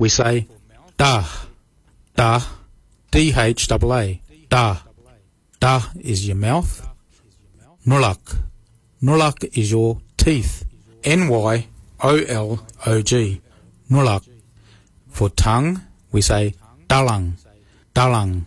we say da, da, D-H-A-A, da. Da is your mouth. Nulak, nulak is your teeth. N-Y-O-L-O-G, nulak. For tongue, we say dalang, dalang,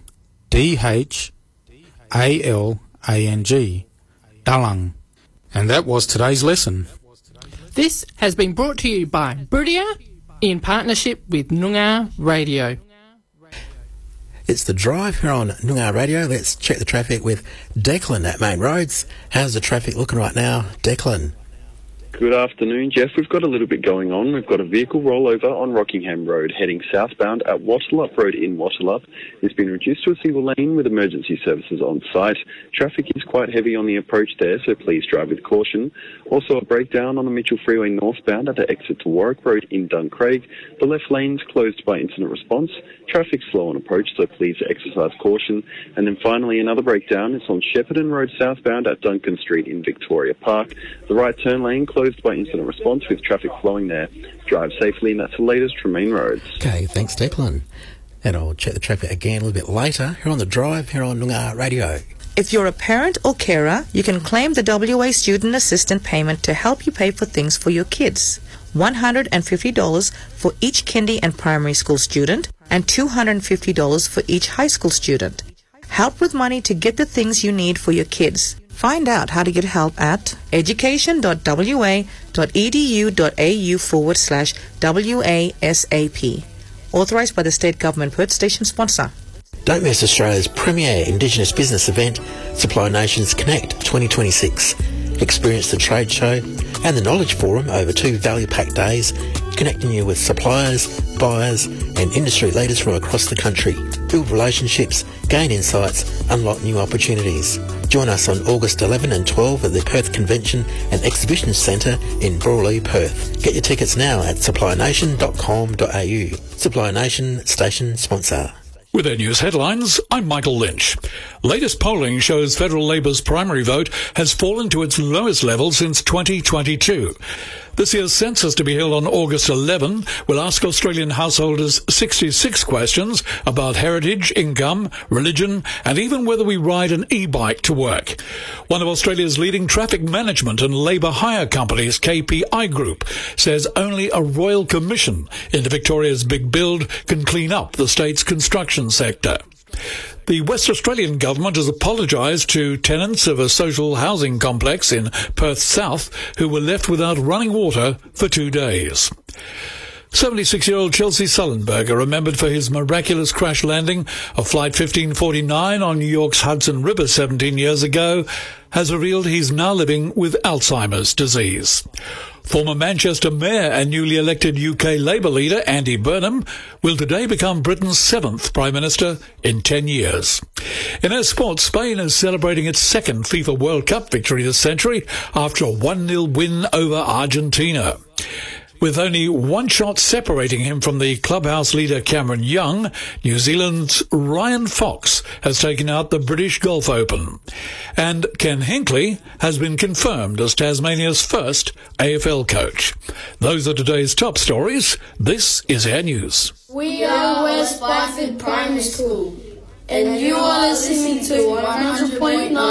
D-H-A-L-A-N-G, dalang. And that was today's lesson. This has been brought to you by Bridia in partnership with Noongar Radio. It's The Drive here on Noongar Radio. Let's check the traffic with Declan at Main Roads. How's the traffic looking right now, Declan? Good afternoon, Jeff. We've got a little bit going on. We've got a vehicle rollover on Rockingham Road heading southbound at Wattleup Road in Wattleup. It's been reduced to a single lane with emergency services on site. Traffic is quite heavy on the approach there, so please drive with caution. Also a breakdown on the Mitchell Freeway northbound at the exit to Warwick Road in Duncraig. The left lane's closed by incident response. Traffic's slow on approach, so please exercise caution. And then finally another breakdown. It's on Shepparton Road southbound at Duncan Street in Victoria Park. The right turn lane closed by incident response with traffic flowing there. Drive safely, and that's the latest from Main Roads. Okay, thanks, Declan. And I'll check the traffic again a little bit later here on The Drive here on Noongar Radio. If you're a parent or carer, you can claim the WA Student Assistant payment to help you pay for things for your kids. $150 for each kindy and primary school student and $250 for each high school student. Help with money to get the things you need for your kids. Find out how to get help at education.wa.edu.au/WASAP. Authorised by the State Government, Perth Station sponsor. Don't miss Australia's premier Indigenous business event, Supply Nations Connect 2026. Experience the trade show and the Knowledge Forum over 2 value-packed days, connecting you with suppliers, buyers and industry leaders from across the country. Build relationships, gain insights, unlock new opportunities. Join us on August 11 and 12 at the Perth Convention and Exhibition Centre in Brawley, Perth. Get your tickets now at supplynation.com.au. Supply Nation station sponsor. With their news headlines, I'm Michael Lynch. Latest polling shows Federal Labor's primary vote has fallen to its lowest level since 2022. This year's census, to be held on August 11, will ask Australian householders 66 questions about heritage, income, religion, and even whether we ride an e-bike to work. One of Australia's leading traffic management and labour hire companies, KPI Group, says only a royal commission into Victoria's big build can clean up the state's construction sector. The West Australian government has apologised to tenants of a social housing complex in Perth South who were left without running water for 2 days. 76-year-old Chelsea Sullenberger, remembered for his miraculous crash landing of Flight 1549 on New York's Hudson River 17 years ago, has revealed he's now living with Alzheimer's disease. Former Manchester Mayor and newly elected UK Labour leader Andy Burnham will today become Britain's 7th Prime Minister in 10 years. In our sports, Spain is celebrating its second FIFA World Cup victory this century after a 1-0 win over Argentina. With only one shot separating him from the clubhouse leader Cameron Young, New Zealand's Ryan Fox has taken out the British Golf Open. And Ken Hinkley has been confirmed as Tasmania's first AFL coach. Those are today's top stories. This is our news. We are West Byford Primary School, and you are listening to 100.9